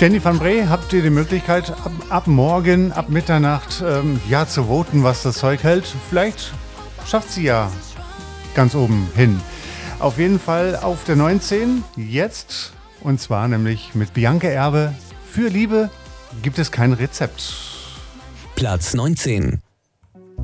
Jenny van Bree, habt ihr die Möglichkeit, ab morgen, ab Mitternacht, zu voten, was das Zeug hält. Vielleicht schafft sie ja ganz oben hin. Auf jeden Fall auf der 19 jetzt, und zwar nämlich mit Bianca Erbe. Für Liebe gibt es kein Rezept. Platz 19.